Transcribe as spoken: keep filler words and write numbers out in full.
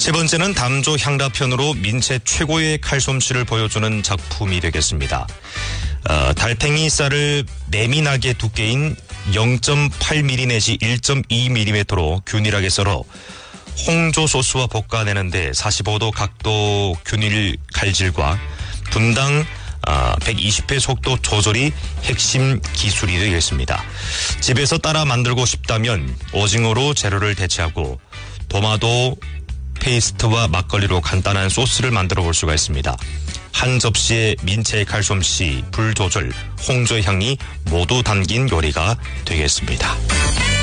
세 번째는 담조 향라편으로 민채 최고의 칼솜씨를 보여주는 작품이 되겠습니다. 어, 달팽이 쌀을 매민하게 두께인 영 점 팔 밀리미터 내지 일 점 이 밀리미터로 균일하게 썰어 홍조 소스와 볶아내는데 사십오 도 각도 균일 칼질과 분당 백이십 회 속도 조절이 핵심 기술이 되겠습니다. 집에서 따라 만들고 싶다면 오징어로 재료를 대체하고 도마도 페이스트와 막걸리로 간단한 소스를 만들어 볼 수가 있습니다. 한 접시에 민채의 칼솜씨, 불 조절, 홍조의 향이 모두 담긴 요리가 되겠습니다.